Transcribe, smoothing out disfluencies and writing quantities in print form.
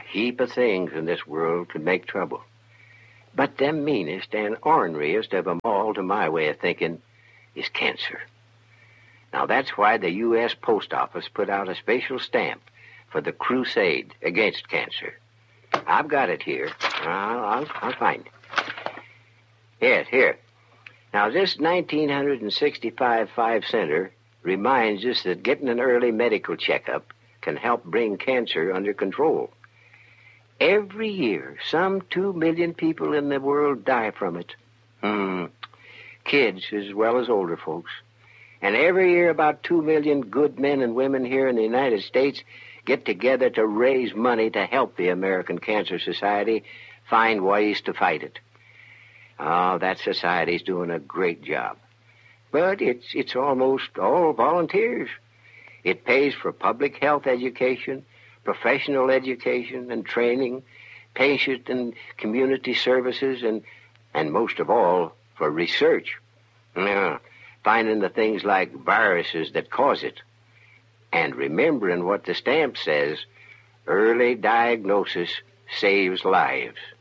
heap of things in this world can make trouble. But the meanest and orneriest of 'em all, to my way of thinking, is cancer. Now, that's why the U.S. Post Office put out a special stamp for the crusade against cancer. I've got it here. I'll find it. Yes, here. Now, this 1965 5-center reminds us that getting an early medical checkup can help bring cancer under control. Every year, some 2 million people in the world die from it. Kids as well as older folks. And every year, about 2 million good men and women here in the United States get together to raise money to help the American Cancer Society find ways to fight it. Oh, that society's doing a great job. But it's almost all volunteers. It pays for public health education, professional education and training, patient and community services, and most of all, for research. Finding the things like viruses that cause it. And remembering what the stamp says, early diagnosis saves lives.